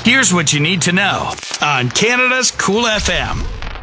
Here's what you need to know on Canada's Cool FM.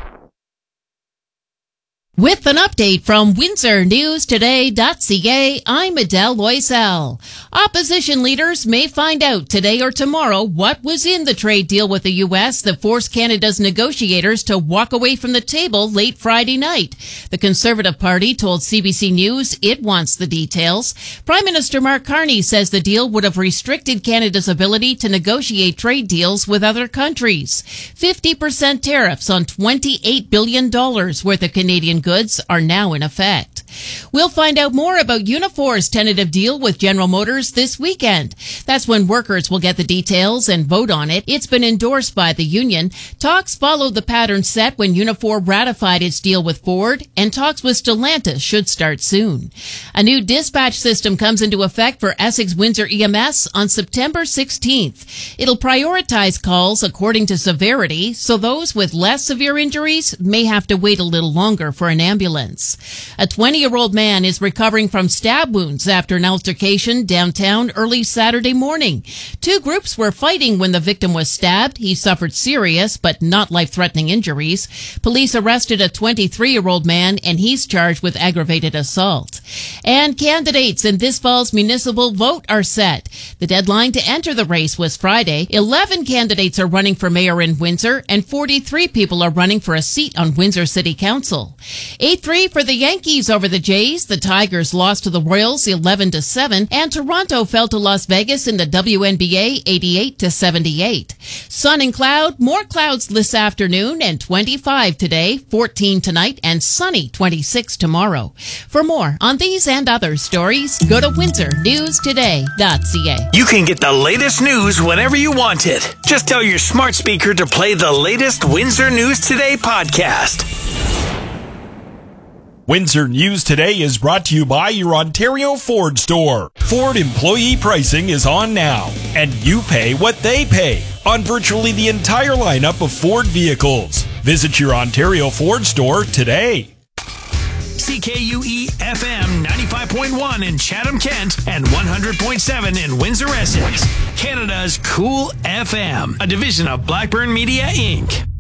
With an update from WindsorNewsToday.ca, I'm Adele Loisel. Opposition leaders may find out today or tomorrow what was in the trade deal with the U.S. that forced Canada's negotiators to walk away from the table late Friday night. The Conservative Party told CBC News it wants the details. Prime Minister Mark Carney says the deal would have restricted Canada's ability to negotiate trade deals with other countries. 50% tariffs on $28 billion worth of Canadian goods are now in effect. We'll find out more about Unifor's tentative deal with General Motors this weekend. That's when workers will get the details and vote on it. It's been endorsed by the union. Talks followed the pattern set when Unifor ratified its deal with Ford, and talks with Stellantis should start soon. A new dispatch system comes into effect for Essex Windsor EMS on September 16th. It'll prioritize calls according to severity, so those with less severe injuries may have to wait a little longer for an ambulance. A 20-year-old man is recovering from stab wounds after an altercation downtown early Saturday morning. Two groups were fighting when the victim was stabbed. He suffered serious but not life-threatening injuries. Police arrested a 23-year-old man, and he's charged with aggravated assault. And candidates in this fall's municipal vote are set. The deadline to enter the race was Friday. 11 candidates are running for mayor in Windsor, and 43 people are running for a seat on Windsor City Council. 8-3 for the Yankees over the Jays. The Tigers lost to the Royals 11-7, and Toronto fell to Las Vegas in the WNBA 88-78. Sun and cloud, more clouds this afternoon, and 25 today, 14 tonight, and sunny 26 tomorrow. For more on these and other stories, go to WindsorNewsToday.ca. You can get the latest news whenever you want it. Just tell your smart speaker to play the latest Windsor News Today podcast. Windsor News Today is brought to you by your Ontario Ford store. Ford employee pricing is on now, and you pay what they pay on virtually the entire lineup of Ford vehicles. Visit your Ontario Ford store today. CKUE FM 95.1 in Chatham-Kent and 100.7 in Windsor, Essex. Canada's Cool FM, a division of Blackburn Media, Inc.